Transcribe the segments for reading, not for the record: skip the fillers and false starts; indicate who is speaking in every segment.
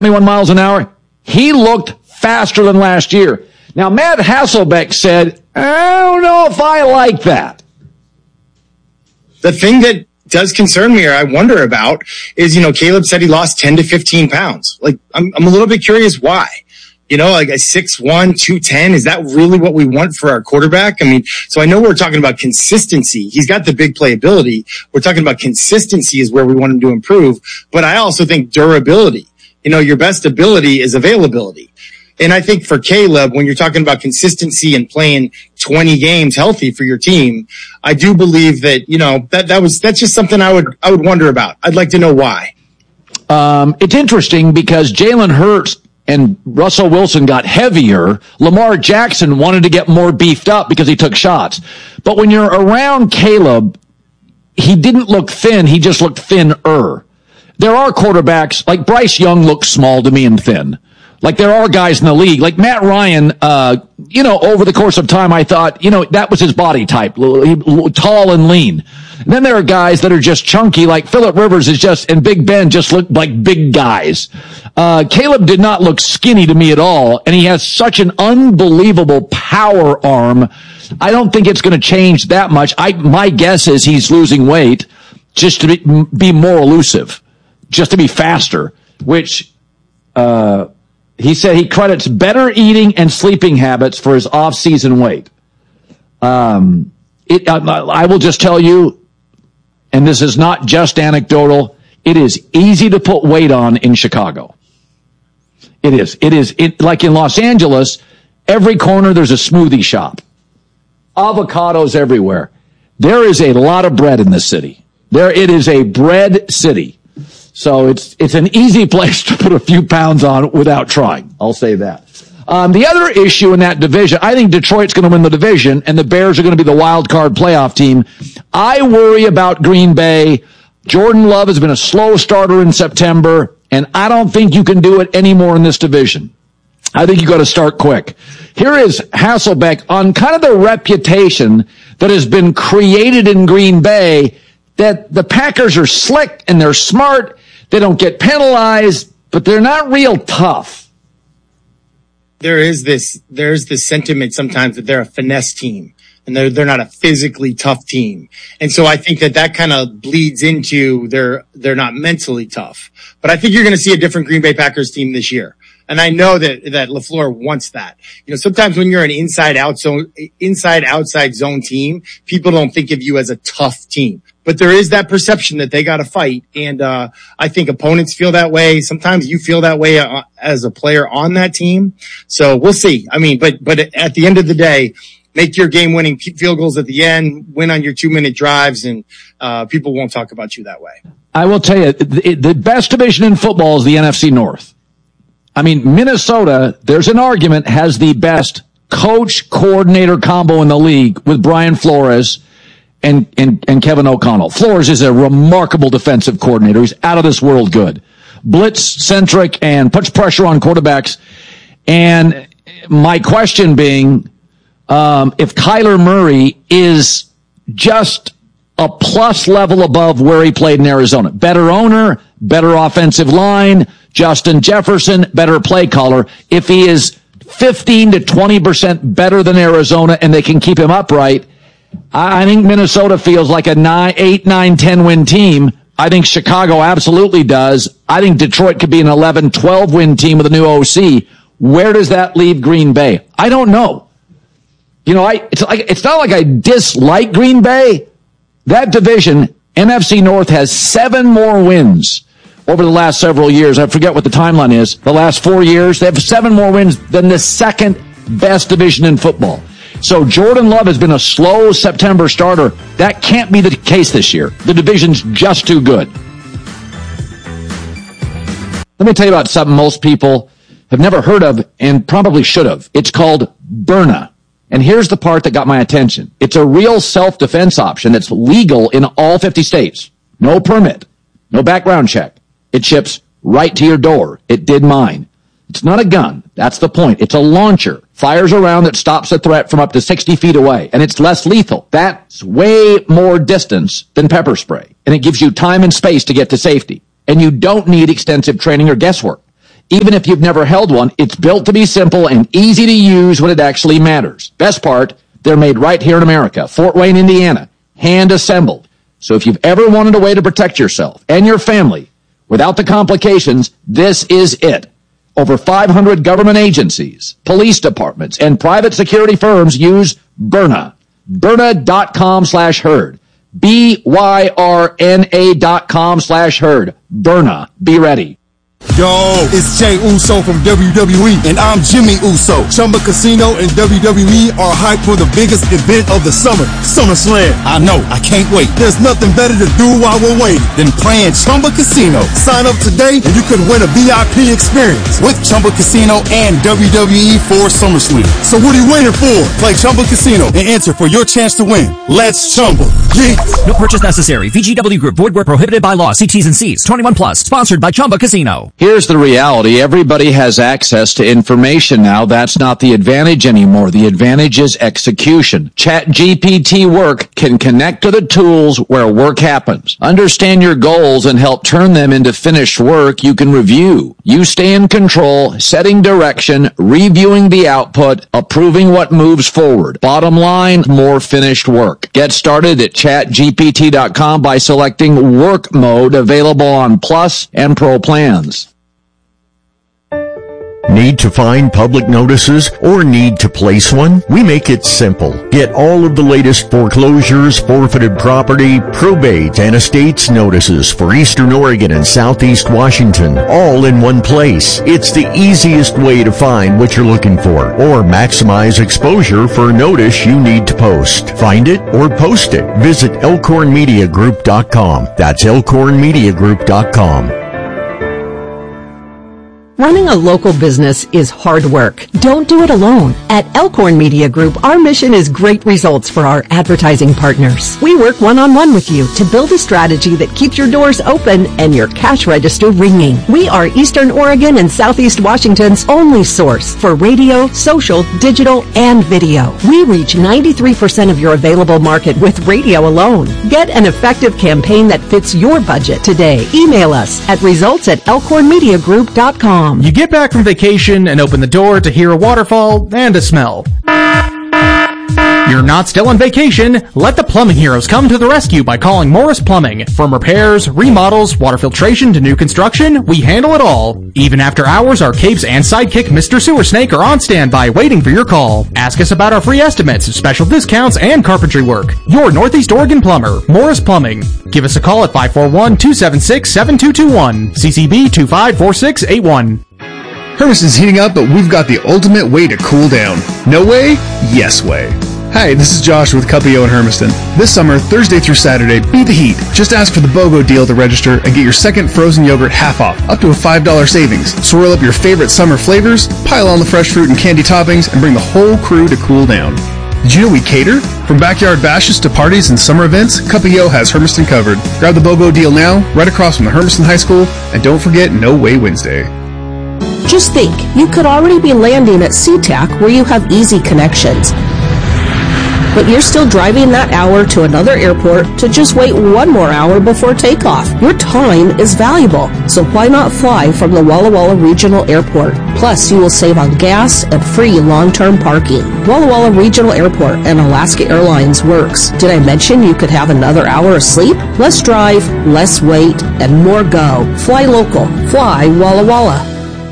Speaker 1: 21 miles an hour. He looked faster than last year. Now, Matt Hasselbeck said, I don't know if I like that.
Speaker 2: The thing that does concern me, or I wonder about, is, Caleb said he lost 10 to 15 pounds. Like, I'm a little bit curious why. Like a 6'1", 210, is that really what we want for our quarterback? I mean, so I know we're talking about consistency. He's got the big playability. We're talking about consistency is where we want him to improve. But I also think durability. Your best ability is availability. And I think for Caleb, when you're talking about consistency and playing 20 games healthy for your team, I do believe that, that's just something I would wonder about. I'd like to know why.
Speaker 1: It's interesting because Jalen Hurts and Russell Wilson got heavier. Lamar Jackson wanted to get more beefed up because he took shots. But when you're around Caleb, he didn't look thin. He just looked thinner. There are quarterbacks, like Bryce Young looks small to me and thin. Like there are guys in the league, like Matt Ryan, over the course of time, I thought, that was his body type, tall and lean. And then there are guys that are just chunky, like Phillip Rivers and Big Ben just look like big guys. Caleb did not look skinny to me at all, and he has such an unbelievable power arm. I don't think it's going to change that much. My guess is he's losing weight just to be more elusive, just to be faster, which, he said he credits better eating and sleeping habits for his off-season weight. I will just tell you, and this is not just anecdotal, it is easy to put weight on in Chicago. It is. Like in Los Angeles, every corner there's a smoothie shop. Avocados everywhere. There is a lot of bread in this city. It is a bread city. So it's an easy place to put a few pounds on without trying. I'll say that. The other issue in that division, I think Detroit's going to win the division, and the Bears are going to be the wild card playoff team. I worry about Green Bay. Jordan Love has been a slow starter in September, and I don't think you can do it anymore in this division. I think you got to start quick. Here is Hasselbeck on kind of the reputation that has been created in Green Bay that the Packers are slick and they're smart. They don't get penalized, but they're not real tough.
Speaker 2: There's this sentiment sometimes that they're a finesse team and they're not a physically tough team. And so I think that kind of bleeds into they're not mentally tough. But I think you're going to see a different Green Bay Packers team this year. And I know that LaFleur wants that. Sometimes when you're an inside-outside zone team, people don't think of you as a tough team. But there is that perception that they got to fight. And I think opponents feel that way. Sometimes you feel that way as a player on that team. So we'll see. I mean, but at the end of the day, make your game-winning field goals at the end, win on your 2-minute drives, and people won't talk about you that way.
Speaker 1: I will tell you, the best division in football is the NFC North. I mean, Minnesota, there's an argument, has the best coach-coordinator combo in the league with Brian Flores and Kevin O'Connell. Flores is a remarkable defensive coordinator. He's out of this world good. Blitz-centric and puts pressure on quarterbacks. And my question being, if Kyler Murray is just a plus level above where he played in Arizona, better owner, better offensive line, Justin Jefferson, better play caller. If he is 15 to 20% better than Arizona and they can keep him upright, I think Minnesota feels like a 8, 9, 10 win team. I think Chicago absolutely does. I think Detroit could be an 11, 12 win team with a new OC. Where does that leave Green Bay? I don't know. It's not like I dislike Green Bay. That division, NFC North, has 7 more wins over the last several years. I forget what the timeline is. The last 4 years, they have 7 more wins than the second best division in football. So Jordan Love has been a slow September starter. That can't be the case this year. The division's just too good. Let me tell you about something most people have never heard of and probably should have. It's called Byrna. And here's the part that got my attention. It's a real self-defense option that's legal in all 50 states. No permit, no background check. It ships right to your door. It did mine. It's not a gun. That's the point. It's a launcher. Fires a round that stops a threat from up to 60 feet away. And it's less lethal. That's way more distance than pepper spray. And it gives you time and space to get to safety. And you don't need extensive training or guesswork. Even if you've never held one, it's built to be simple and easy to use when it actually matters. Best part, they're made right here in America, Fort Wayne, Indiana, hand assembled. So if you've ever wanted a way to protect yourself and your family without the complications, this is it. Over 500 government agencies, police departments, and private security firms use Byrna. Byrna.com/herd. BYRNA.com/herd. Byrna. Be ready.
Speaker 3: Yo, it's Jay Uso from WWE, and I'm Jimmy Uso. Chumba Casino and WWE are hyped for the biggest event of the summer, SummerSlam. I know, I can't wait. There's nothing better to do while we're waiting than playing Chumba Casino. Sign up today and you could win a VIP experience with Chumba Casino and WWE for SummerSlam. So what are you waiting for? Play Chumba Casino and enter for your chance to win. Let's Chumba. Yeah.
Speaker 4: No purchase necessary. VGW Group. Void where prohibited by law. See T's and C's. 21 plus. Sponsored by Chumba Casino.
Speaker 1: Here's the reality. Everybody has access to information now. That's not the advantage anymore. The advantage is execution. ChatGPT Work can connect to the tools where work happens. Understand your goals and help turn them into finished work you can review. You stay in control, setting direction, reviewing the output, approving what moves forward. Bottom line, more finished work. Get started at chatgpt.com by selecting Work Mode, available on Plus and Pro plans.
Speaker 5: Need to find public notices or need to place one? We make it simple. Get all of the latest foreclosures, forfeited property, probate, and estates notices for Eastern Oregon and Southeast Washington, all in one place. It's the easiest way to find what you're looking for or maximize exposure for a notice you need to post. Find it or post it. Visit elkhornmediagroup.com. That's elkhornmediagroup.com.
Speaker 6: Running a local business is hard work. Don't do it alone. At Elkhorn Media Group, our mission is great results for our advertising partners. We work one-on-one with you to build a strategy that keeps your doors open and your cash register ringing. We are Eastern Oregon and Southeast Washington's only source for radio, social, digital, and video. We reach 93% of your available market with radio alone. Get an effective campaign that fits your budget today. Email us at results@elkhornmediagroup.com.
Speaker 7: You get back from vacation and open the door to hear a waterfall and a smell. You're not still on vacation. Let the plumbing heroes come to the rescue by calling Morris Plumbing. From repairs, remodels, water filtration to new construction, we handle it all. Even after hours, our capes and sidekick, Mr. Sewer Snake, are on standby waiting for your call. Ask us about our free estimates, special discounts, and carpentry work. Your Northeast Oregon plumber, Morris Plumbing. Give us a call at 541-276-7221. CCB 254681.
Speaker 8: Hermiston's heating up, but we've got the ultimate way to cool down. No way? Yes way. Hi, this is Josh with Cuppio in Hermiston. This summer, Thursday through Saturday, beat the heat. Just ask for the BOGO deal to register and get your second frozen yogurt half off, up to a $5 savings. Swirl up your favorite summer flavors, pile on the fresh fruit and candy toppings, and bring the whole crew to cool down. Did you know we cater? From backyard bashes to parties and summer events, Cuppio has Hermiston covered. Grab the BOGO deal now, right across from the Hermiston High School, and don't forget No Way Wednesday.
Speaker 9: Just think, you could already be landing at SeaTac where you have easy connections. But you're still driving that hour to another airport to just wait one more hour before takeoff. Your time is valuable, so why not fly from the Walla Walla Regional Airport? Plus, you will save on gas and free long-term parking. Walla Walla Regional Airport and Alaska Airlines works. Did I mention you could have another hour of sleep? Less drive, less wait, and more go. Fly local. Fly Walla Walla.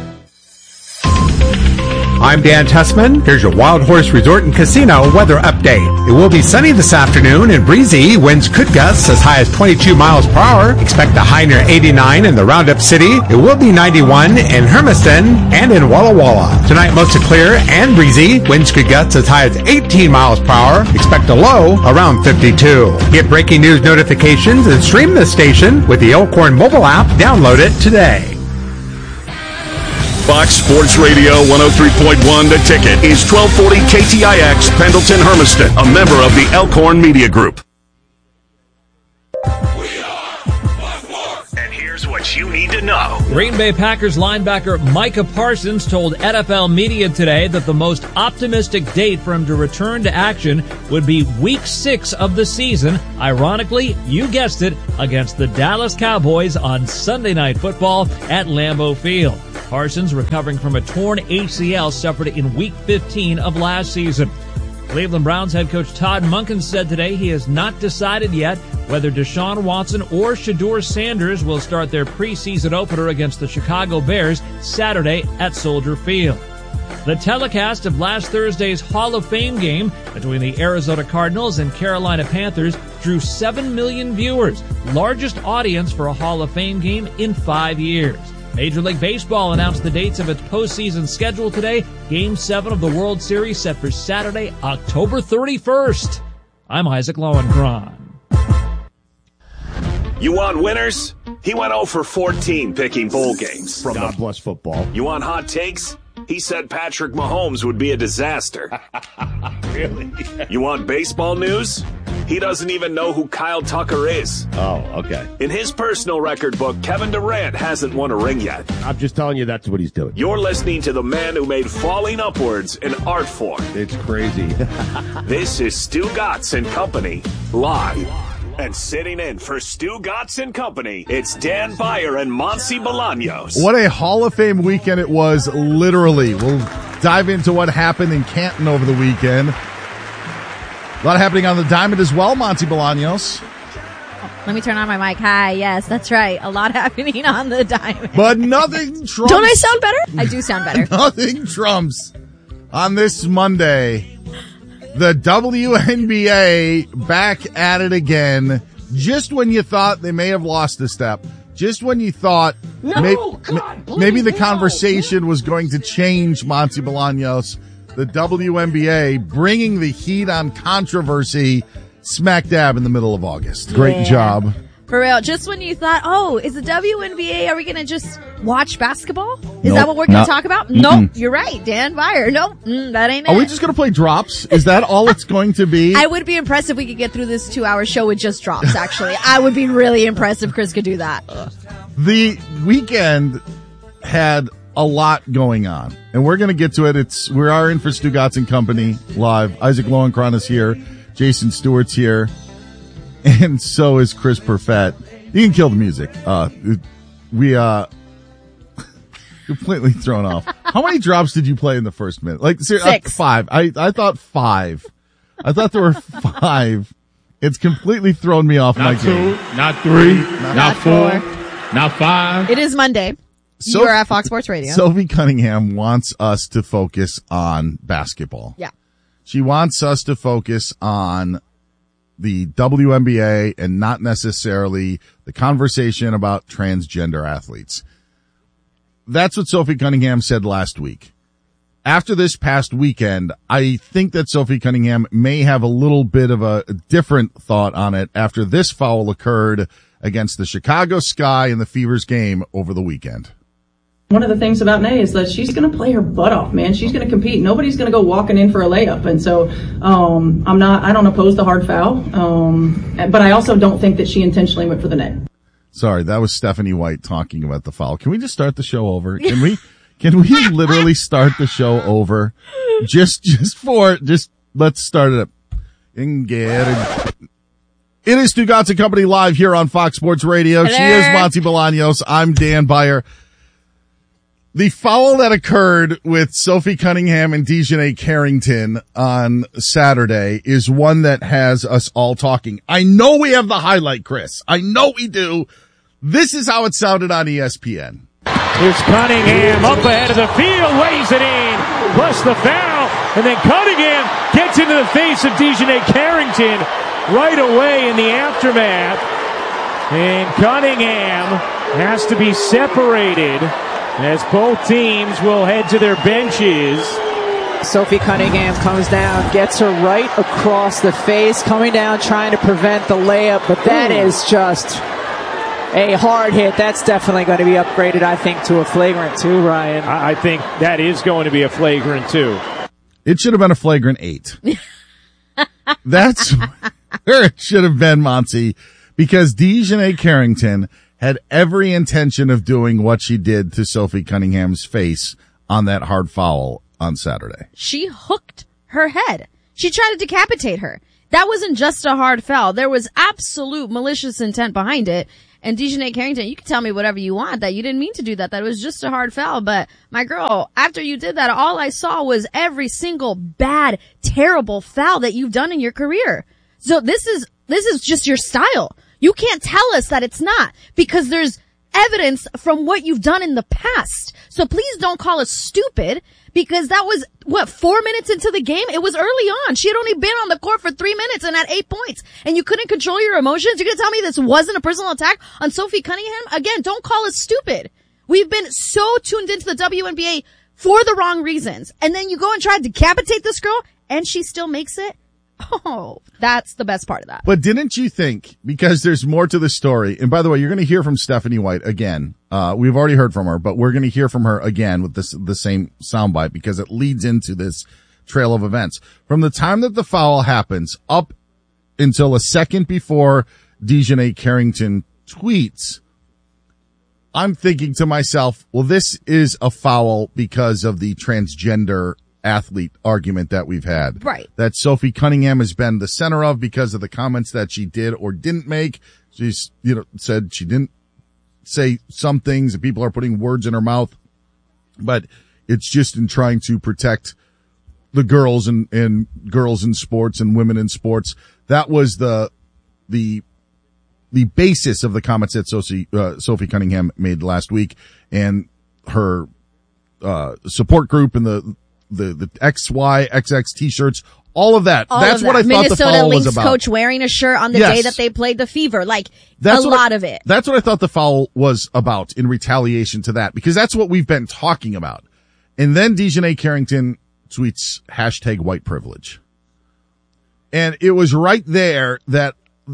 Speaker 10: I'm Dan Tussman. Here's your Wild Horse Resort and Casino weather update. It will be sunny this afternoon and breezy. Winds could gust as high as 22 miles per hour. Expect a high near 89 in the Roundup City. It will be 91 in Hermiston and in Walla Walla. Tonight, mostly clear and breezy. Winds could gust as high as 18 miles per hour. Expect a low around 52. Get breaking news notifications and stream the station with the Elkhorn mobile app. Download it today.
Speaker 11: Fox Sports Radio 103.1 The Ticket is 1240 KTIX Pendleton Hermiston, a member of the Elkhorn Media Group.
Speaker 12: And here's what
Speaker 11: what you need to know.
Speaker 12: Green Bay Packers linebacker Micah Parsons told NFL media today that the most optimistic date for him to return to action would be Week 6 of the season. Ironically, you guessed it, against the Dallas Cowboys on Sunday Night Football at Lambeau Field. Parsons recovering from a torn ACL suffered in Week 15 of last season. Cleveland Browns head coach Todd Monken said today he has not decided yet whether Deshaun Watson or Shedeur Sanders will start their preseason opener against the Chicago Bears Saturday at Soldier Field. The telecast of last Thursday's Hall of Fame game between the Arizona Cardinals and Carolina Panthers drew 7 million viewers, largest audience for a Hall of Fame game in 5 years. Major League Baseball announced the dates of its postseason schedule today. Game 7 of the World Series set for Saturday, October 31st. I'm Isaac Lowenkron.
Speaker 11: You want winners? He went 0 for 14 picking bowl games.
Speaker 5: From God bless football.
Speaker 11: You want hot takes? He said Patrick Mahomes would be a disaster.
Speaker 5: Really?
Speaker 11: You want baseball news? He doesn't even know who Kyle Tucker is.
Speaker 5: Oh, okay.
Speaker 11: In his personal record book, Kevin Durant hasn't won a ring yet.
Speaker 5: I'm just telling you that's what he's doing.
Speaker 11: You're listening to the man who made falling upwards an art form.
Speaker 5: It's crazy.
Speaker 11: This is Stu Gatz and Company, live. And sitting in for Stu Gatz and Company, it's Dan Beyer and Monty Bolaños.
Speaker 13: What a Hall of Fame weekend it was, literally. We'll dive into what happened in Canton over the weekend. A lot happening on the diamond as well, Monty Bolaños.
Speaker 14: Let me turn on my mic. Hi, yes, that's right. A lot happening on the diamond.
Speaker 13: But nothing trumps.
Speaker 14: Don't I sound better? I do sound better.
Speaker 13: Nothing trumps on this Monday. The WNBA back at it again. Just when you thought they may have lost a step. Just when you thought maybe the conversation was going to change, Monty Bolaños. The WNBA bringing the heat on controversy smack dab in the middle of August. Great job.
Speaker 14: For real. Just when you thought, oh, is the WNBA, are we going to just watch basketball? Is that what we're going to talk about? Nope. You're right, Dan Beyer. Nope. That ain't it.
Speaker 13: Are we just going to play drops? Is that all it's going to be?
Speaker 14: I would be impressed if we could get through this 2-hour show with just drops, actually. I would be really impressed if Chris could do that.
Speaker 13: The weekend had a lot going on, and we're going to get to it. We are in for Stu Gatz and Company live. Isaac Lowenkron is here. Jason Stewart's here. And so is Chris Perfett. You can kill the music. We completely thrown off. How many drops did you play in the first minute? Like
Speaker 14: 6.
Speaker 13: 5. I thought 5. I thought there were 5. It's completely thrown me off my game.
Speaker 15: Not 3, not 4, not 5.
Speaker 14: It is Monday.
Speaker 13: So,
Speaker 14: you're at Fox Sports Radio.
Speaker 13: Sophie Cunningham wants us to focus on basketball.
Speaker 14: Yeah.
Speaker 13: She wants us to focus on the WNBA and not necessarily the conversation about transgender athletes. That's what Sophie Cunningham said last week. After this past weekend, I think that Sophie Cunningham may have a little bit of a different thought on it after this foul occurred against the Chicago Sky in the Fever's game over the weekend.
Speaker 16: One of the things about Nay is that she's going to play her butt off, man. She's going to compete. Nobody's going to go walking in for a layup. And so, I don't oppose the hard foul. But I also don't think that she intentionally went for the net.
Speaker 13: Sorry, that was Stephanie White talking about the foul. Can we just start the show over? Can we literally start the show over? Just let's start it up. It is Stu Gatz and Company live here on Fox Sports Radio.
Speaker 14: Hello.
Speaker 13: She is Monty Bolaños. I'm Dan Beyer. The foul that occurred with Sophie Cunningham and DiJonai Carrington on Saturday is one that has us all talking. I know we have the highlight, Chris. I know we do. This is how it sounded on ESPN.
Speaker 17: Here's Cunningham up ahead of the field, weighs it in, plus the foul, and then Cunningham gets into the face of DiJonai Carrington right away in the aftermath. And Cunningham has to be separated as both teams will head to their benches.
Speaker 18: Sophie Cunningham comes down, gets her right across the face, coming down trying to prevent the layup, but that is just a hard hit. That's definitely going to be upgraded, I think, to a flagrant 2, Ryan.
Speaker 17: I think that is going to be a flagrant 2.
Speaker 13: It should have been a flagrant 8. That's where it should have been, Monty, because DiJonai Carrington had every intention of doing what she did to Sophie Cunningham's face on that hard foul on Saturday.
Speaker 14: She hooked her head. She tried to decapitate her. That wasn't just a hard foul. There was absolute malicious intent behind it. And DiJonai Carrington, you can tell me whatever you want, that you didn't mean to do that. That was just a hard foul. But my girl, after you did that, all I saw was every single bad, terrible foul that you've done in your career. So this is just your style. You can't tell us that it's not, because there's evidence from what you've done in the past. So please don't call us stupid, because that was, 4 minutes into the game? It was early on. She had only been on the court for 3 minutes and had 8 points. And you couldn't control your emotions? You're going to tell me this wasn't a personal attack on Sophie Cunningham? Again, don't call us stupid. We've been so tuned into the WNBA for the wrong reasons. And then you go and try to decapitate this girl, and she still makes it? Oh, that's the best part of that.
Speaker 13: But didn't you think, because there's more to the story, and by the way, you're going to hear from Stephanie White again. We've already heard from her, but we're going to hear from her again with the same soundbite, because it leads into this trail of events. From the time that the foul happens up until a second before DiJonai Carrington tweets, I'm thinking to myself, well, this is a foul because of the transgender athlete argument that we've had.
Speaker 14: Right.
Speaker 13: That Sophie Cunningham has been the center of because of the comments that she did or didn't make. She's, said she didn't say some things and people are putting words in her mouth, but it's just in trying to protect the girls and girls in sports and women in sports. That was the basis of the comments that Sophie Cunningham made last week, and her support group and the XY, XX t-shirts, all of that. That's what I thought the foul was about.
Speaker 14: Minnesota Lynx coach wearing a shirt on the day that they played the Fever. That's a lot of it.
Speaker 13: That's what I thought the foul was about in retaliation to that, because that's what we've been talking about. And then DiJonai Carrington tweets #white privilege. And it was right there that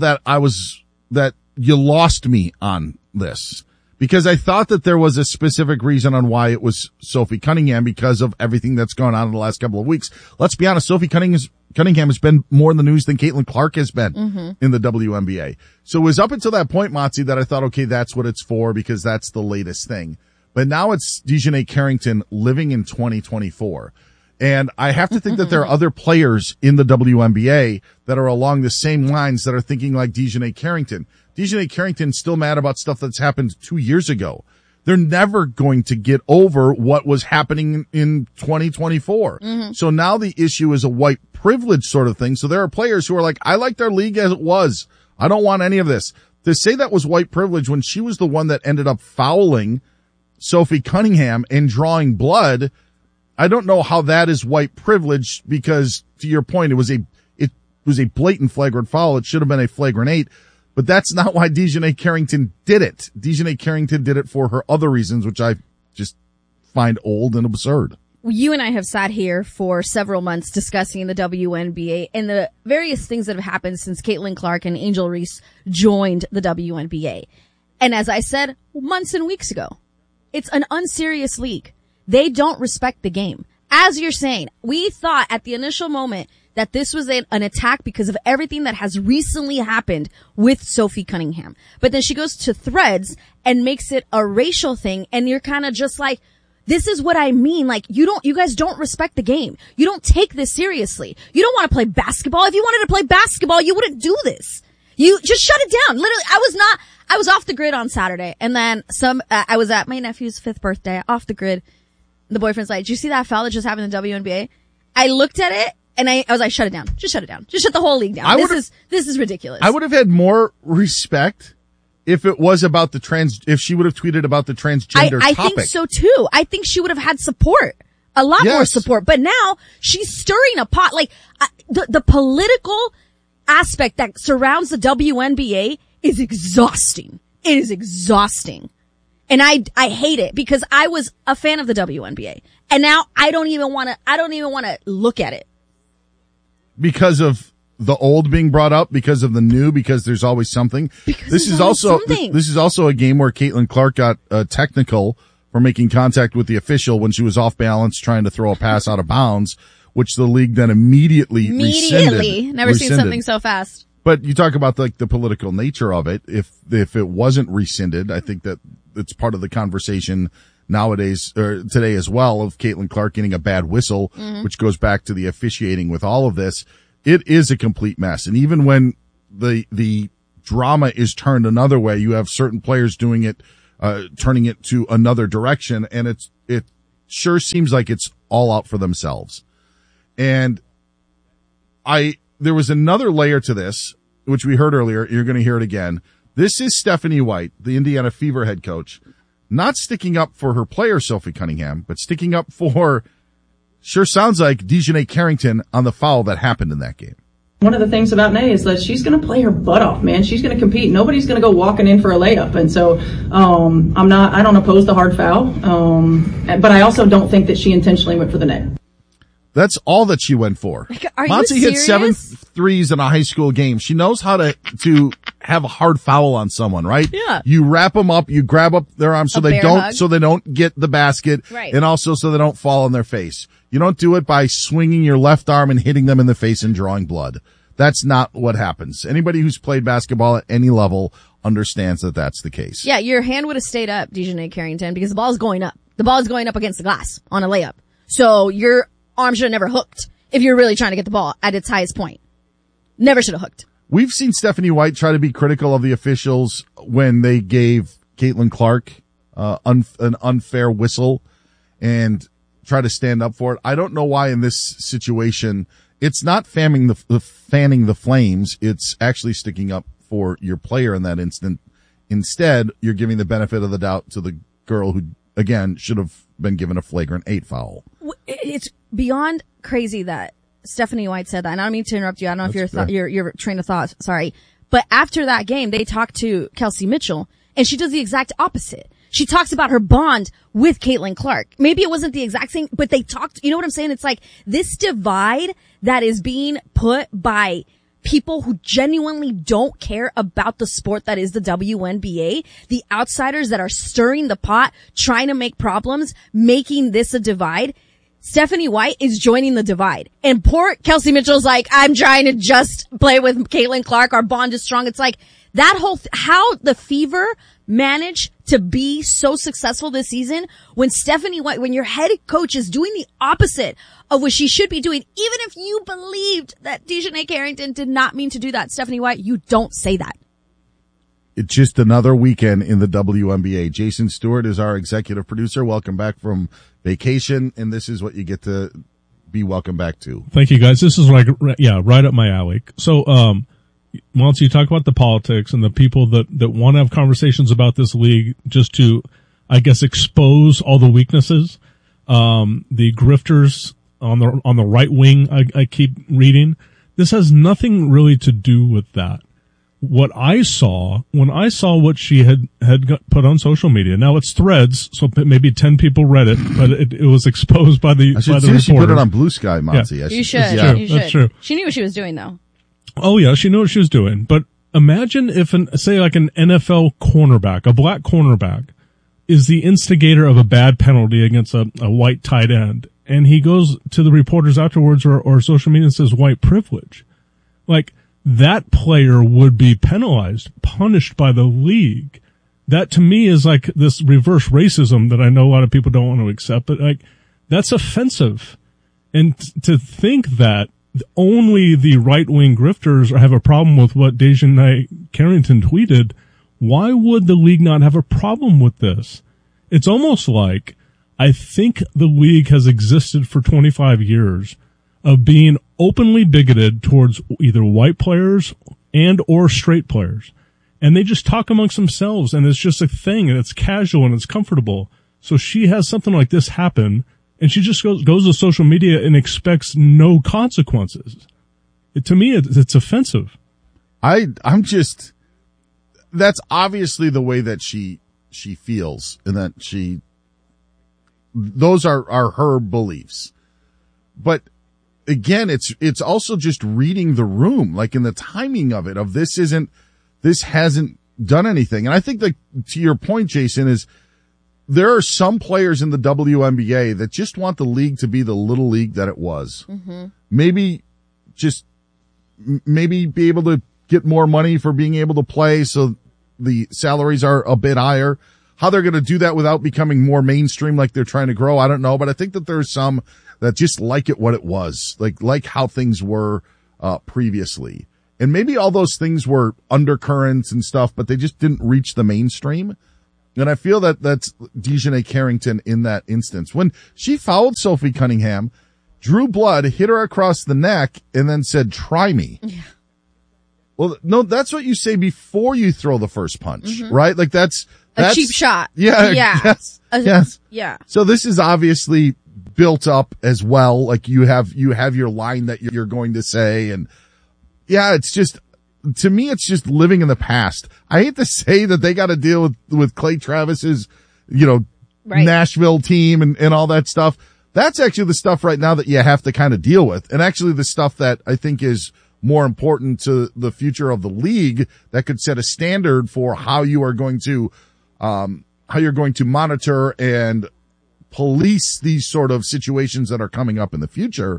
Speaker 13: you lost me on this. Because I thought that there was a specific reason on why it was Sophie Cunningham, because of everything that's gone on in the last couple of weeks. Let's be honest, Sophie Cunningham has been more in the news than Caitlin Clark has been in the WNBA. So it was up until that point, Motzi, that I thought, okay, that's what it's for, because that's the latest thing. But now it's DiJonai Carrington living in 2024. And I have to think that there are other players in the WNBA that are along the same lines that are thinking like DiJonai Carrington. DiJonai Carrington's still mad about stuff that's happened 2 years ago. They're never going to get over what was happening in 2024. So now the issue is a white privilege sort of thing. So there are players who are like, I like their league as it was. I don't want any of this. To say that was white privilege when she was the one that ended up fouling Sophie Cunningham and drawing blood, I don't know how that is white privilege, because to your point, it was a blatant flagrant foul. It should have been a flagrant 8. But that's not why DiJonai Carrington did it. DiJonai Carrington did it for her other reasons, which I just find old and absurd.
Speaker 14: You and I have sat here for several months discussing the WNBA and the various things that have happened since Caitlin Clark and Angel Reese joined the WNBA. And as I said months and weeks ago, it's an unserious league. They don't respect the game. As you're saying, we thought at the initial moment that this was an attack because of everything that has recently happened with Sophie Cunningham. But then she goes to Threads and makes it a racial thing, and you're kind of just like, this is what I mean. Like, you guys don't respect the game. You don't take this seriously. You don't want to play basketball. If you wanted to play basketball, you wouldn't do this. You just shut it down. Literally, I was off the grid on Saturday, and then I was at my nephew's 5th birthday, off the grid. The boyfriend's like, did you see that foul that just happened in the WNBA? I looked at it, and I was like, shut it down. Just shut it down. Just shut the whole league down. This is ridiculous.
Speaker 13: I would have had more respect if it was about if she would have tweeted about the transgender topic.
Speaker 14: I think so too. I think she would have had support. A lot more support. But now she's stirring a pot. Like, the political aspect that surrounds the WNBA is exhausting. It is exhausting. And I hate it, because I was a fan of the WNBA. And now I don't even want to look at it.
Speaker 13: Because of the old being brought up, because of the new, because there's always something. This is also a game where Caitlin Clark got technical for making contact with the official when she was off balance trying to throw a pass out of bounds, which the league then immediately rescinded.
Speaker 14: Never seen something so fast.
Speaker 13: But you talk about like the political nature of it. If it wasn't rescinded, I think that it's part of the conversation nowadays or today as well of Caitlin Clark getting a bad whistle, which goes back to the officiating with all of this. It is a complete mess. And even when the drama is turned another way, you have certain players doing it, turning it to another direction. And it sure seems like it's all out for themselves. And there was another layer to this, which we heard earlier. You're going to hear it again. This is Stephanie White, the Indiana Fever head coach, not sticking up for her player, Sophie Cunningham, but sticking up for, sure sounds like, Dejanay Carrington on the foul that happened in that game.
Speaker 16: One of the things about Nay is that she's going to play her butt off, man. She's going to compete. Nobody's going to go walking in for a layup. And so I don't oppose the hard foul, but I also don't think that she intentionally went for the net.
Speaker 13: That's all that she went for. Monty hit 7 threes in a high school game. She knows how to have a hard foul on someone, right?
Speaker 14: Yeah.
Speaker 13: You wrap them up, you grab up their arms so they don't get the basket,
Speaker 14: right.
Speaker 13: And also so they don't fall on their face. You don't do it by swinging your left arm and hitting them in the face and drawing blood. That's not what happens. Anybody who's played basketball at any level understands that that's the case.
Speaker 14: Yeah, your hand would have stayed up, Dejanay Carrington, because the ball is going up. The ball is going up against the glass on a layup. So your arm should have never hooked if you're really trying to get the ball at its highest point. Never should have hooked.
Speaker 13: We've seen Stephanie White try to be critical of the officials when they gave Caitlin Clark an unfair whistle and try to stand up for it. I don't know why in this situation it's not fanning the flames. It's actually sticking up for your player in that instant. Instead, you're giving the benefit of the doubt to the girl who, again, should have been given a flagrant 8 foul.
Speaker 14: It's beyond crazy that Stephanie White said that. And I don't mean to interrupt you. I don't know if your train of thought, sorry. But after that game, they talked to Kelsey Mitchell and she does the exact opposite. She talks about her bond with Caitlin Clark. Maybe it wasn't the exact same, but they talked, you know what I'm saying? It's like this divide that is being put by people who genuinely don't care about the sport that is the WNBA, the outsiders that are stirring the pot, trying to make problems, making this a divide. Stephanie White is joining the divide. And poor Kelsey Mitchell's like, I'm trying to just play with Caitlin Clark. Our bond is strong. It's like that whole, how the Fever managed to be so successful this season when Stephanie White, when your head coach is doing the opposite of what she should be doing, even if you believed that Dejanay Carrington did not mean to do that, Stephanie White, you don't say that.
Speaker 13: It's just another weekend in the WNBA. Jason Stewart is our executive producer. Welcome back from vacation, and this is what you get to be welcome back to.
Speaker 19: Thank you, guys. This is right up my alley. So, once you talk about the politics and the people that want to have conversations about this league just to, I guess, expose all the weaknesses, the grifters on the right wing, I keep reading. This has nothing really to do with that. What I saw, when I saw what she had put on social media, now it's threads, so maybe 10 people read it, but it was exposed by the reporter.
Speaker 13: She put it on Blue Sky, Monty.
Speaker 14: Yeah. You should.
Speaker 19: That's true.
Speaker 14: She knew what she was doing, though.
Speaker 19: Oh yeah, she knew what she was doing. But imagine if say like an NFL cornerback, a black cornerback, is the instigator of a bad penalty against a white tight end, and he goes to the reporters afterwards or social media and says white privilege. Like, that player would be penalized, punished by the league. That to me is like this reverse racism that I know a lot of people don't want to accept, but like, that's offensive. And to think that only the right-wing grifters have a problem with what Dejanay Carrington tweeted, why would the league not have a problem with this? It's almost like I think the league has existed for 25 years of being openly bigoted towards either white players and or straight players. And they just talk amongst themselves, and it's just a thing, and it's casual, and it's comfortable. So she has something like this happen, and she just goes to social media and expects no consequences. To me, it's offensive.
Speaker 13: I'm just, that's obviously the way that she feels, and that those are her beliefs. But again, it's also just reading the room, like in the timing of it, of this hasn't done anything. And I think that to your point, Jason, is there are some players in the WNBA that just want the league to be the little league that it was. Mm-hmm. Maybe be able to get more money for being able to play, so the salaries are a bit higher. How they're going to do that without becoming more mainstream like they're trying to grow, I don't know. But I think that there's some that just like it what it was, like how things were previously. And maybe all those things were undercurrents and stuff, but they just didn't reach the mainstream. And I feel that that's DiJonai Carrington in that instance. When she fouled Sophie Cunningham, drew blood, hit her across the neck, and then said, "Try me." Yeah. Well, no, that's what you say before you throw the first punch, right? Like that's
Speaker 14: a cheap shot.
Speaker 13: Yeah.
Speaker 14: Yeah.
Speaker 13: Yes. Yes.
Speaker 14: Yeah.
Speaker 13: So this is obviously built up as well. Like you have your line that you're going to say. And yeah, it's just, to me, it's just living in the past. I hate to say that they got to deal with Clay Travis's, Nashville team and all that stuff. That's actually the stuff right now that you have to kind of deal with. And actually the stuff that I think is more important to the future of the league that could set a standard for how you are going to, monitor and police these sort of situations that are coming up in the future.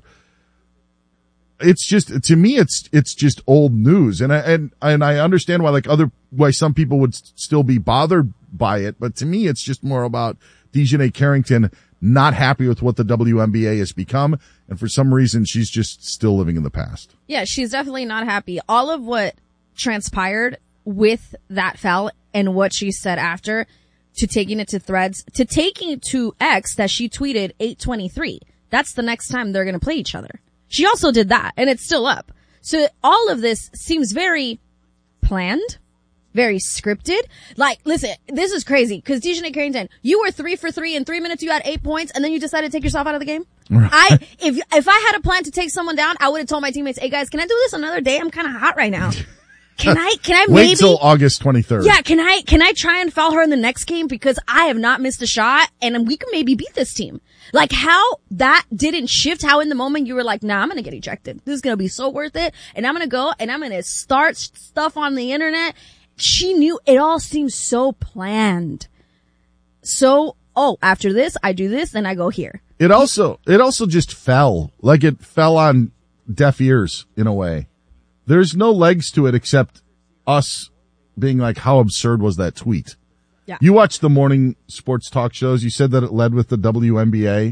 Speaker 13: It's just, to me, it's just old news. And I understand why some people would still be bothered by it. But to me, it's just more about DiJonai Carrington not happy with what the WNBA has become. And for some reason, she's just still living in the past.
Speaker 14: Yeah, she's definitely not happy. All of what transpired with that foul and what she said after, to taking it to Threads, to taking to X that she tweeted 8:23. That's the next time they're going to play each other. She also did that, and it's still up. So all of this seems very planned, very scripted. Like, listen, this is crazy, because DiJonai Carrington, you were 3 for 3 in 3 minutes, you had 8 points, and then you decided to take yourself out of the game? Right. If I had a plan to take someone down, I would have told my teammates, "Hey guys, can I do this another day? I'm kind of hot right now. Can I maybe
Speaker 13: wait till August 23rd?
Speaker 14: Yeah, can I try and foul her in the next game, because I have not missed a shot, and we can maybe beat this team." Like, how that didn't shift, how in the moment you were like, "Nah, I'm gonna get ejected. This is gonna be so worth it, and I'm gonna go and I'm gonna start stuff on the internet." She knew. It all seems so planned. So, after this, I do this, then I go here.
Speaker 13: It also just fell. Like, it fell on deaf ears in a way. There's no legs to it except us being like, how absurd was that tweet? Yeah. You watched the morning sports talk shows. You said that it led with the WNBA.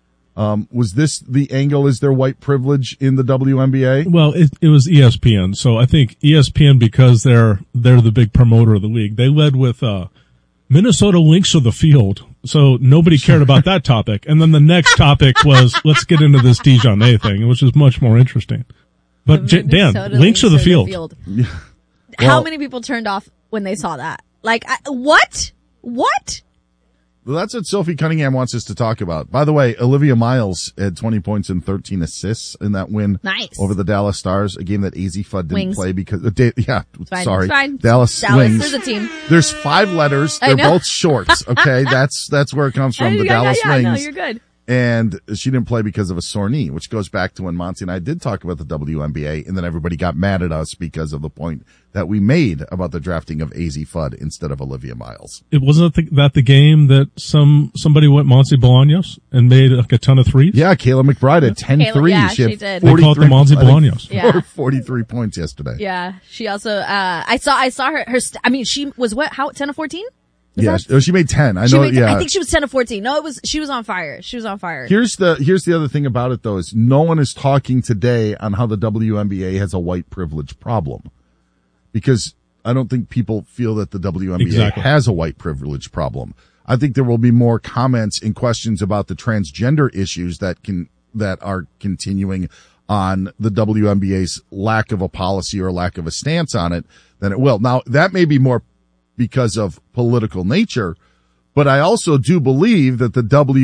Speaker 13: Was this the angle? Is there white privilege in the WNBA?
Speaker 19: Well, it was ESPN. So I think ESPN, because they're the big promoter of the league, they led with, Minnesota Lynx to the field. So nobody cared about that topic. And then the next topic was, let's get into this DiJonai thing, which is much more interesting. But Dan, Lynx to the field.
Speaker 13: Yeah.
Speaker 14: How many people turned off when they saw that? Like, what? What?
Speaker 13: Well, that's what Sophie Cunningham wants us to talk about. By the way, Olivia Miles had 20 points and 13 assists in that win over the Dallas Stars, a game that AZ Fudd didn't play because, sorry. Dallas Wings.
Speaker 14: There's a team.
Speaker 13: There's 5 letters. They're both shorts. Okay. That's where it comes from. The Dallas Wings.
Speaker 14: No, you're good.
Speaker 13: And she didn't play because of a sore knee, which goes back to when Monty and I did talk about the WNBA, and then everybody got mad at us because of the point that we made about the drafting of AZ Fudd instead of Olivia Miles.
Speaker 19: It wasn't that the game that somebody went Monty Bolaños and made like a ton of threes?
Speaker 13: Yeah, Kayla McBride had 10 threes.
Speaker 14: Yeah,
Speaker 13: she
Speaker 14: did.
Speaker 19: They called the Monty Bolaños.
Speaker 14: Yeah.
Speaker 13: 43 points yesterday.
Speaker 14: Yeah. She also, I saw her, she was 10 of 14?
Speaker 13: Yeah, she made 10. I know.
Speaker 14: I think she was 10 of 14. No, she was on fire. She was on fire.
Speaker 13: Here's the other thing about it though, is no one is talking today on how the WNBA has a white privilege problem, because I don't think people feel that the WNBA has a white privilege problem. I think there will be more comments and questions about the transgender issues that are continuing on the WNBA's lack of a policy or lack of a stance on it than it will. Now, that may be more because of political nature, but I also do believe that the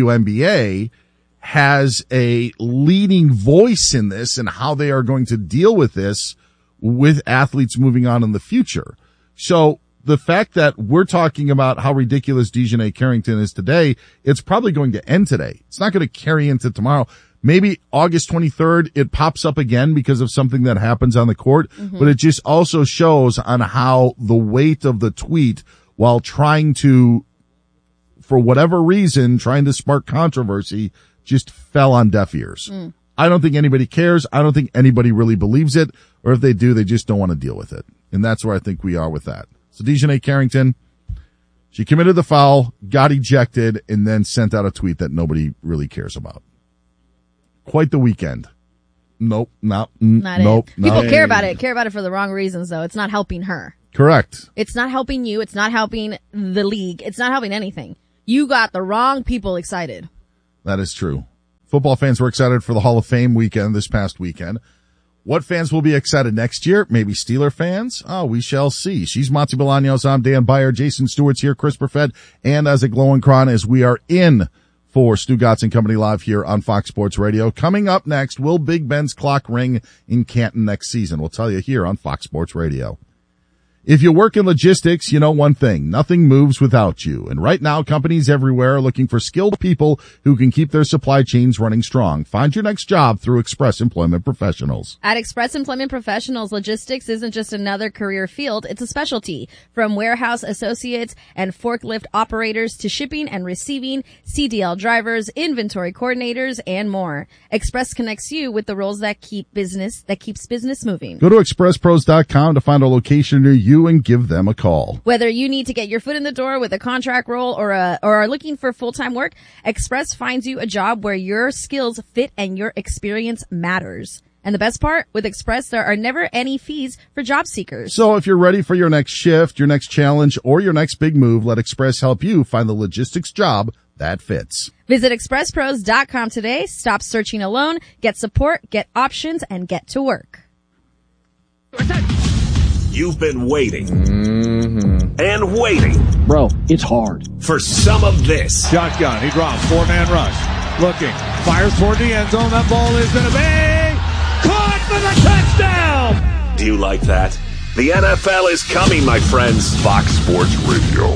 Speaker 13: WNBA has a leading voice in this and how they are going to deal with this with athletes moving on in the future. So the fact that we're talking about how ridiculous DiJonai Carrington is today, it's probably going to end today. It's not going to carry into tomorrow. Maybe August 23rd, it pops up again because of something that happens on the court, but it just also shows on how the weight of the tweet, while trying to, for whatever reason, trying to spark controversy, just fell on deaf ears. I don't think anybody cares. I don't think anybody really believes it. Or if they do, they just don't want to deal with it. And that's where I think we are with that. So DiJonai Carrington, she committed the foul, got ejected, and then sent out a tweet that nobody really cares about. Quite the weekend. Nope, nope.
Speaker 14: People care about it for the wrong reasons, though. It's not helping her.
Speaker 13: Correct.
Speaker 14: It's not helping you. It's not helping the league. It's not helping anything. You got the wrong people excited.
Speaker 13: That is true. Football fans were excited for the Hall of Fame weekend this past weekend. What fans will be excited next year? Maybe Steeler fans? Oh, we shall see. She's Monty Bolaños. I'm Dan Beyer. Jason Stewart's here. Chris Perfett and Isaac Lowenkron as we are in for Stu Gotts and Company Live here on Fox Sports Radio. Coming up next, will Big Ben's clock ring in Canton next season? We'll tell you here on Fox Sports Radio. If you work in logistics, you know one thing. Nothing moves without you. And right now, companies everywhere are looking for skilled people who can keep their supply chains running strong. Find your next job through Express Employment Professionals.
Speaker 14: At Express Employment Professionals, logistics isn't just another career field. It's a specialty. From warehouse associates and forklift operators to shipping and receiving, CDL drivers, inventory coordinators, and more. Express connects you with the roles that keeps business moving.
Speaker 13: Go to expresspros.com to find a location near you and give them a call.
Speaker 14: Whether you need to get your foot in the door with a contract role or are looking for full-time work, Express finds you a job where your skills fit and your experience matters. And the best part, with Express, there are never any fees for job seekers.
Speaker 13: So if you're ready for your next shift, your next challenge, or your next big move, let Express help you find the logistics job that fits.
Speaker 14: Visit expresspros.com today. Stop searching alone. Get support, get options, and get to work.
Speaker 11: You've been waiting and waiting.
Speaker 1: Bro, it's hard.
Speaker 11: For some of this.
Speaker 17: Shotgun. He drops. 4-man rush. Looking. Fires toward the end zone. That ball is going to be caught for the touchdown.
Speaker 11: Do you like that? The NFL is coming, my friends. Fox Sports Radio.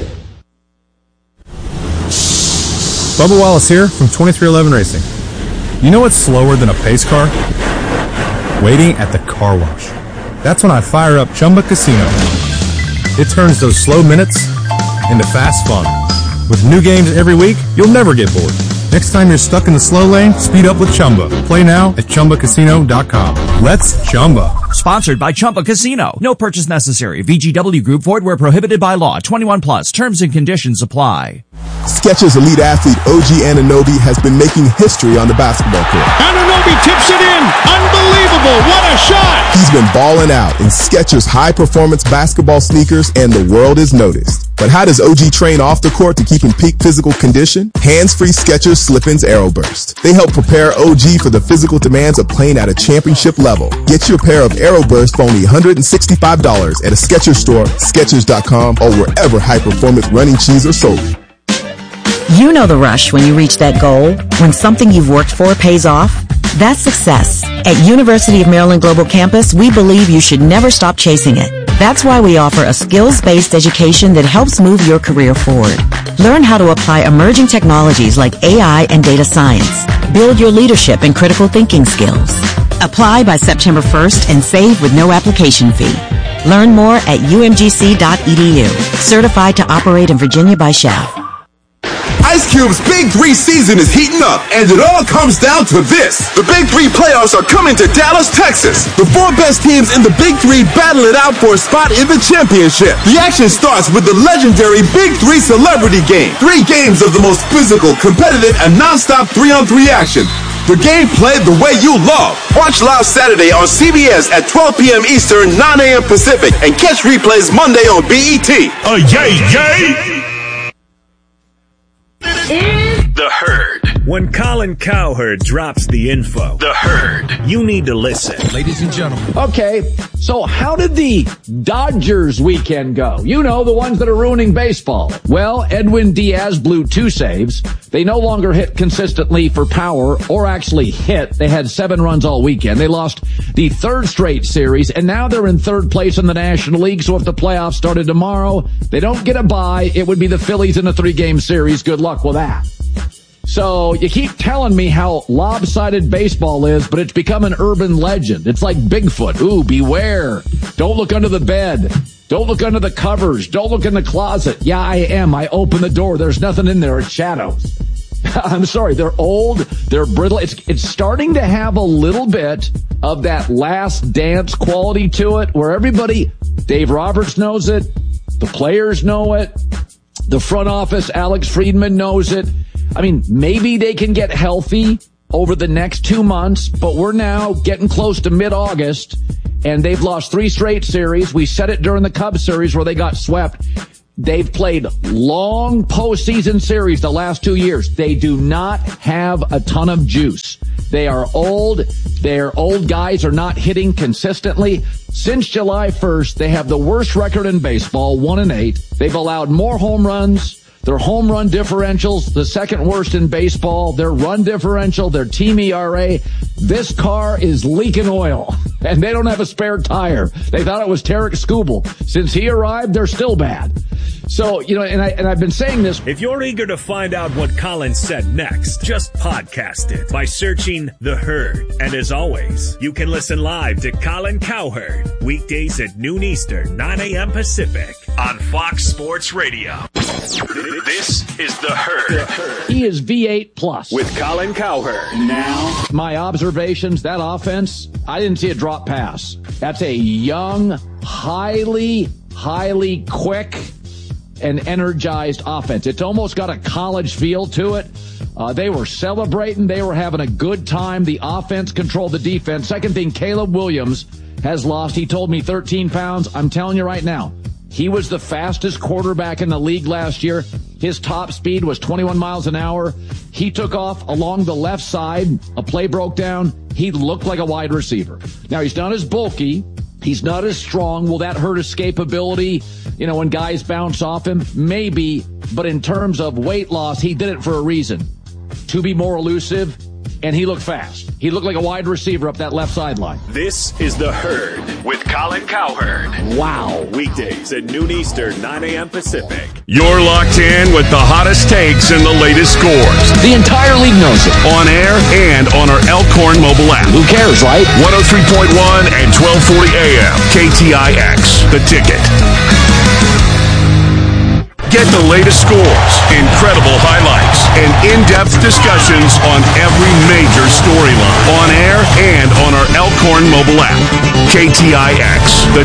Speaker 20: Bubba Wallace here from 2311 Racing. You know what's slower than a pace car? Waiting at the car wash. That's when I fire up Chumba Casino. It turns those slow minutes into fast fun. With new games every week, you'll never get bored. Next time you're stuck in the slow lane, speed up with Chumba. Play now at ChumbaCasino.com. Let's Chumba.
Speaker 4: Sponsored by Chumba Casino. No purchase necessary. VGW Group. Void where prohibited by law. 21 plus. Terms and conditions apply.
Speaker 21: Skechers elite athlete OG Anunoby has been making history on the basketball court.
Speaker 17: Anunoby tips it in. Unbelievable. What a shot.
Speaker 21: He's been balling out in Skechers high-performance basketball sneakers, and the world is noticed. But how does OG train off the court to keep in peak physical condition? Hands-free Skechers Slip-ins Aeroburst. They help prepare OG for the physical demands of playing at a championship level. Get your pair of Aeroburst for only $165 at a Skechers store, Skechers.com, or wherever high-performance running shoes are sold.
Speaker 22: You know the rush when you reach that goal, when something you've worked for pays off. That's success. At University of Maryland Global Campus, we believe you should never stop chasing it. That's why we offer a skills-based education that helps move your career forward. Learn how to apply emerging technologies like AI and data science. Build your leadership and critical thinking skills. Apply by September 1st and save with no application fee. Learn more at umgc.edu. Certified to operate in Virginia by Shell.
Speaker 23: Ice Cube's Big 3 season is heating up, and it all comes down to this. The Big 3 playoffs are coming to Dallas, Texas. The 4 best teams in the Big 3 battle it out for a spot in the championship. The action starts with the legendary Big 3 Celebrity Game. 3 games of the most physical, competitive, and non-stop 3-on-3 action. The game played the way you love. Watch live Saturday on CBS at 12 p.m. Eastern, 9 a.m. Pacific, and catch replays Monday on BET.
Speaker 11: Yay! The Herd. When Colin Cowherd drops the info, The Herd, you need to listen.
Speaker 1: Ladies and gentlemen. Okay, so how did the Dodgers weekend go? You know, the ones that are ruining baseball. Well, Edwin Diaz blew 2 saves. They no longer hit consistently for power or actually hit. They had 7 runs all weekend. They lost the 3rd straight series, and now they're in 3rd place in the National League. So if the playoffs started tomorrow, they don't get a bye. It would be the Phillies in a 3-game series. Good luck with that. So you keep telling me how lopsided baseball is, but it's become an urban legend. It's like Bigfoot. Ooh, beware. Don't look under the bed. Don't look under the covers. Don't look in the closet. Yeah, I am. I open the door. There's nothing in there. It's shadows. I'm sorry, they're old, they're brittle. It's starting to have a little bit of that Last Dance quality to it, where everybody, Dave Roberts knows it, the players know it, the front office, Alex Friedman knows it. I mean, maybe they can get healthy over the next 2 months, but we're now getting close to mid-August, and they've lost 3 straight series. We said it during the Cubs series where they got swept. They've played long postseason series the last 2 years. They do not have a ton of juice. They are old. Their old guys are not hitting consistently. Since July 1st, they have the worst record in baseball, 1-8. They've allowed more home runs. Their home run differentials, the second worst in baseball. Their run differential, their team ERA. This car is leaking oil, and they don't have a spare tire. They thought it was Tarek Skubal. Since he arrived, they're still bad. So, and I've been saying this.
Speaker 11: If you're eager to find out what Colin said next, just podcast it by searching The Herd. And as always, you can listen live to Colin Cowherd weekdays at noon Eastern, 9 a.m. Pacific on Fox Sports Radio. This is The Herd.
Speaker 1: He is V8 plus
Speaker 11: with Colin Cowherd.
Speaker 1: Now, my observations, that offense, I didn't see a drop pass. That's a young, highly quick and energized offense. It's almost got a college feel to it. They were celebrating. They were having a good time. The offense controlled the defense. Second thing, Caleb Williams has lost. He told me 13 pounds. I'm telling you right now, he was the fastest quarterback in the league last year. His top speed was 21 miles an hour. He took off along the left side. A play broke down. He looked like a wide receiver. Now, he's not as bulky. He's not as strong. Will that hurt escapability? When guys bounce off him? Maybe. But in terms of weight loss, he did it for a reason. To be more elusive, and he looked fast. He looked like a wide receiver up that left sideline.
Speaker 11: This is The Herd with Colin Cowherd.
Speaker 1: Wow.
Speaker 11: Weekdays at noon Eastern, 9 a.m. Pacific.
Speaker 2: You're locked in with the hottest takes and the latest scores.
Speaker 1: The entire league knows it.
Speaker 2: On air and on our Elkhorn mobile app.
Speaker 1: Who cares, right?
Speaker 2: 103.1 and 1240 AM. KTIX, The Ticket. Get the latest scores, incredible highlights, and in-depth discussions on every major storyline. On air and on our Elkhorn mobile app. KTIX, The